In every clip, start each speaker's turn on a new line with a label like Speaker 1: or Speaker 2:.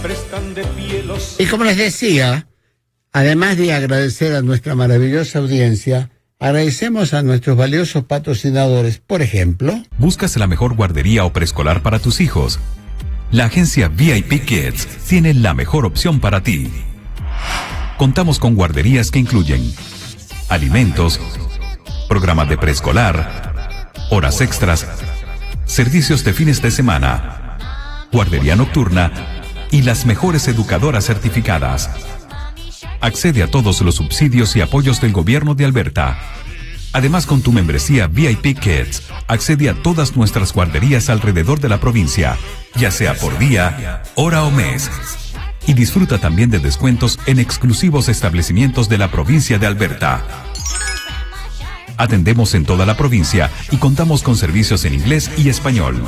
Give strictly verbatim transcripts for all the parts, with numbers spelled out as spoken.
Speaker 1: Y como les decía, además de agradecer a nuestra maravillosa audiencia, agradecemos a nuestros valiosos patrocinadores. Por ejemplo,
Speaker 2: ¿buscas la mejor guardería o preescolar para tus hijos? La agencia V I P Kids tiene la mejor opción para ti. Contamos con guarderías que incluyen alimentos, programas de preescolar, horas extras, servicios de fines de semana, guardería nocturna y las mejores educadoras certificadas. Accede a todos los subsidios y apoyos del gobierno de Alberta. Además, con tu membresía V I P Kids, accede a todas nuestras guarderías alrededor de la provincia, ya sea por día, hora o mes. Y disfruta también de descuentos en exclusivos establecimientos de la provincia de Alberta. Atendemos en toda la provincia y contamos con servicios en inglés y español.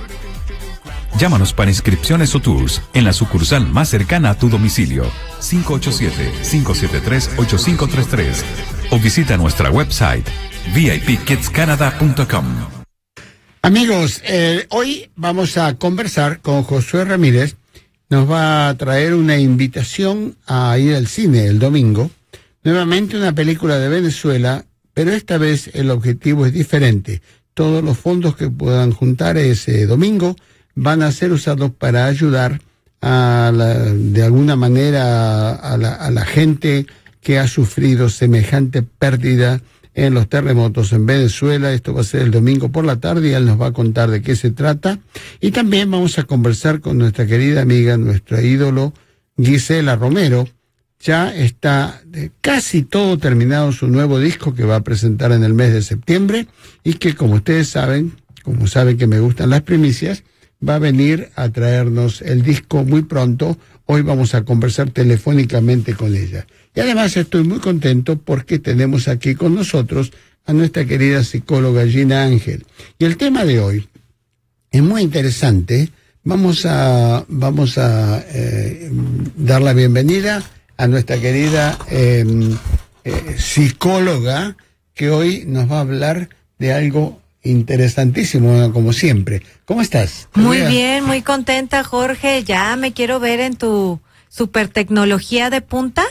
Speaker 2: Llámanos para inscripciones o tours en la sucursal más cercana a tu domicilio, cinco ocho siete, cinco siete tres, ocho cinco tres tres, o visita nuestra website v i p kids canada punto com.
Speaker 1: Amigos, eh, hoy vamos a conversar con Josué Ramírez. Nos va a traer una invitación a ir al cine el domingo. Nuevamente una película de Venezuela, pero esta vez el objetivo es diferente. Todos los fondos que puedan juntar ese domingo van a ser usados para ayudar a la, de alguna manera a la, a la gente que ha sufrido semejante pérdida en los terremotos en Venezuela. Esto va a ser el domingo por la tarde y él nos va a contar de qué se trata. Y también vamos a conversar con nuestra querida amiga, nuestra ídolo, Gisela Romero. Ya está casi todo terminado su nuevo disco que va a presentar en el mes de septiembre y que, como ustedes saben, como saben que me gustan las primicias, va a venir a traernos el disco muy pronto. Hoy vamos a conversar telefónicamente con ella. Y además estoy muy contento porque tenemos aquí con nosotros a nuestra querida psicóloga Gina Ángel. Y el tema de hoy es muy interesante. Vamos a, vamos a eh, dar la bienvenida a nuestra querida eh, eh, psicóloga que hoy nos va a hablar de algo interesantísimo, como siempre. ¿Cómo estás?
Speaker 3: Muy bien, muy contenta, Jorge. Ya me quiero ver en tu super tecnología de punta.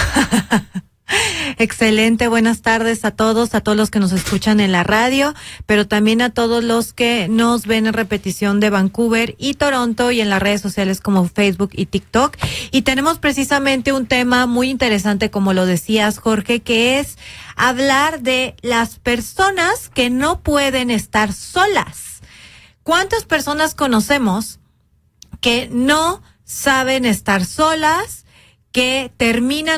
Speaker 3: Excelente, buenas tardes a todos, a todos los que nos escuchan en la radio, pero también a todos los que nos ven en repetición de Vancouver y Toronto y en las redes sociales como Facebook y TikTok. Y tenemos precisamente un tema muy interesante, como lo decías, Jorge, que es hablar de las personas que no pueden estar solas. ¿Cuántas personas conocemos que no saben estar solas, que terminan